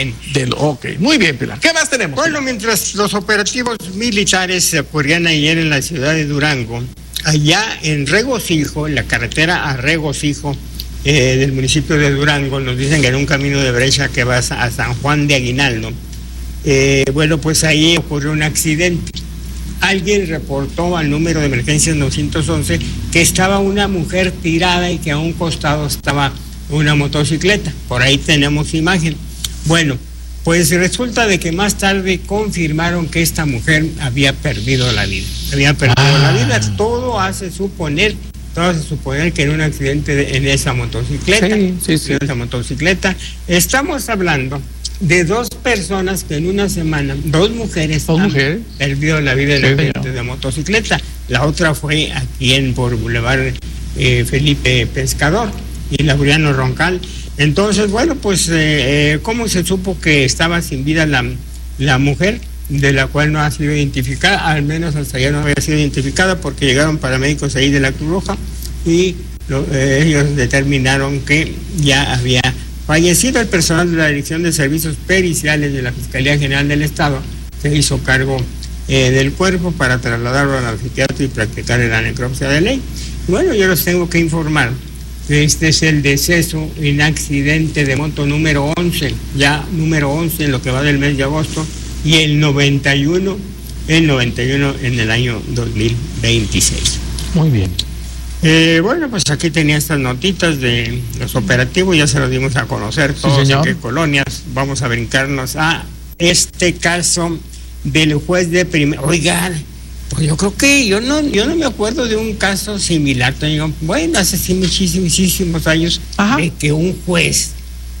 Ok, muy bien, Pilar. ¿Qué más tenemos? Bueno, mientras los operativos militares se ocurrían ayer en la ciudad de Durango, allá en Regocijo, en la carretera a Regocijo del municipio de Durango, nos dicen que en un camino de brecha que va a San Juan de Aguinaldo, bueno, pues ahí ocurrió un accidente. Alguien reportó al número de emergencias 911 que estaba una mujer tirada y que a un costado estaba una motocicleta. Por ahí tenemos imagen. Bueno, pues resulta de que más tarde confirmaron que esta mujer había perdido la vida. La vida. Todo hace suponer que era un accidente en esa motocicleta. Sí. En esa motocicleta. Estamos hablando de dos personas que en una semana, dos mujeres han perdido la vida en el accidente de motocicleta. La otra fue aquí por Boulevard Felipe Pescador y Laureano Roncal. Entonces, bueno, pues, ¿cómo se supo que estaba sin vida la mujer? De la cual no ha sido identificada, al menos hasta ya no había sido identificada, porque llegaron paramédicos ahí de la Cruz Roja y ellos determinaron que ya había fallecido. El personal de la Dirección de Servicios Periciales de la Fiscalía General del Estado se hizo cargo del cuerpo para trasladarlo al anfiteatro y practicar la necropsia de ley. Bueno, yo les tengo que informar que este es el deceso en accidente de moto número 11 en lo que va del mes de agosto, y el 91 en el año 2026. Muy bien. Bueno, pues aquí tenía estas notitas de los operativos, ya se los dimos a conocer todos en qué colonias. Vamos a brincarnos a este caso del juez de primera. Oigan, pues yo creo que yo no me acuerdo de un caso similar. Bueno, hace sí muchísimos años, de que un juez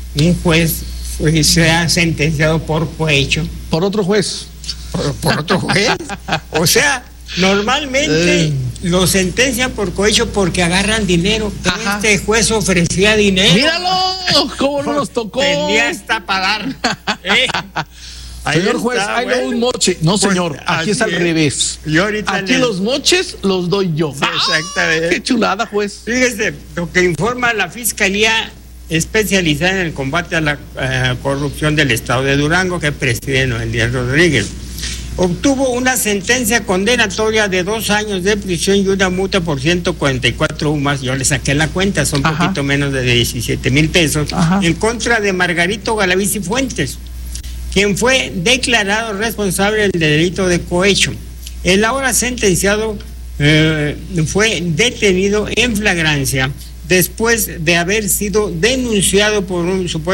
sea sentenciado por cohecho. ¿Por otro juez? Por otro juez. O sea, normalmente lo sentencian por cohecho porque agarran dinero. Este juez ofrecía dinero. ¡Míralo! ¿Cómo no nos tocó? Tenía hasta para dar. Señor juez, hay un moche. No, señor, pues, aquí es al revés. Aquí los moches los doy yo. Exactamente. ¡Qué chulada, juez! Fíjese, lo que informa la Fiscalía especializada en el combate a la corrupción del Estado de Durango, que preside Noel Díaz Rodríguez, obtuvo una sentencia condenatoria de 2 años de prisión y una multa por 144 UMAS. Yo le saqué la cuenta, son poquito menos de 17,000 pesos, en contra de Margarito Galaviz y Fuentes, quien fue declarado responsable del delito de cohecho. El ahora sentenciado fue detenido en flagrancia después de haber sido denunciado por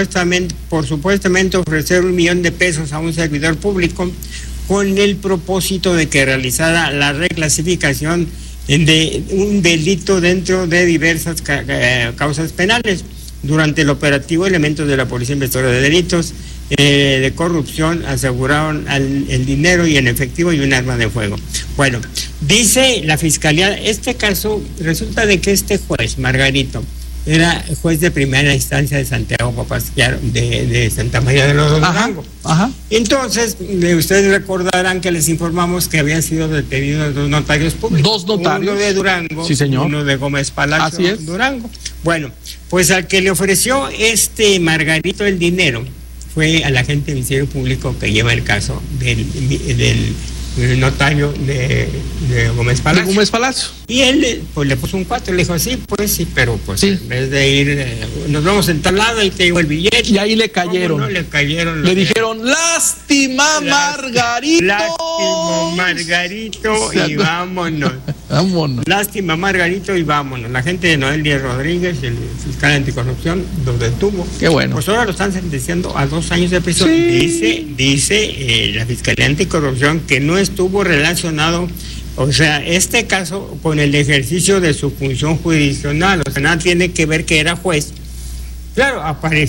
supuestamente ofrecer 1 millón de pesos a un servidor público con el propósito de que realizara la reclasificación de un delito dentro de diversas causas penales. Durante el operativo, elementos de la Policía Investigadora de Delitos de Corrupción aseguraron el dinero y en efectivo y un arma de fuego. Bueno, dice la Fiscalía, este caso resulta de que este juez, Margarito, era juez de primera instancia de Santiago Papasquiaro, de Santa María de los Durango. Entonces, ustedes recordarán que les informamos que habían sido detenidos 2 notarios públicos. 2 notarios. Uno de Durango, sí, señor. Uno de Gómez Palacio, así es. Durango. Bueno, pues al que le ofreció Margarito el dinero fue al agente del Ministerio Público que lleva el caso del notario de Gómez Palacio. De Gómez Palacio. Y él pues le puso un 4, le dijo, sí, pero pues en vez de ir, nos vamos en tal lado y te digo el billete. Y ahí le cayeron. No, le cayeron. Le dijeron, lástima Margarito. Lástima Margarito y vámonos. Vámonos. Lástima Margarito y vámonos. La gente de Noel Díaz Rodríguez, el fiscal anticorrupción, lo detuvo. Qué bueno. Pues ahora lo están sentenciando a 2 años de prisión. Sí. Dice la Fiscalía Anticorrupción que no estuvo relacionado, o sea, este caso con el ejercicio de su función jurisdiccional, o sea, nada tiene que ver que era juez. Claro,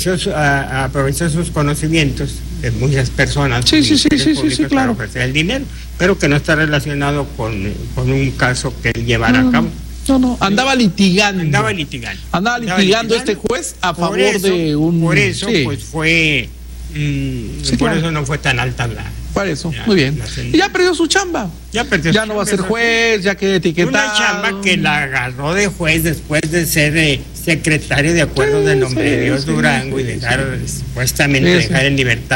aprovechó sus conocimientos de muchas personas. Sí, claro. Para ofrecer el dinero, pero que no está relacionado con un caso que él llevara a cabo. No, andaba litigando. Andaba litigando este juez a favor de un... Por eso, pues fue... por eso no fue tan alta la... Por eso, muy bien. Y ya perdió su chamba. Ya no va a ser juez, ya quedó etiquetado. Una chamba que la agarró de juez después de ser secretario de acuerdos de Nombre de Dios Durango y dejar, supuestamente dejar en libertad